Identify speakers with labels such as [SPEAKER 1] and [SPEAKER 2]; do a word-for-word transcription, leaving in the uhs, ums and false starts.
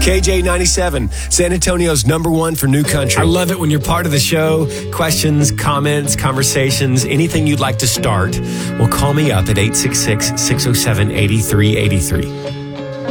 [SPEAKER 1] K J ninety-seven, San Antonio's number one for new country.
[SPEAKER 2] I love it when you're part of the show. Questions, comments, conversations, anything you'd like to start. Well, call me up at eight six six, six oh seven, eight three eight three.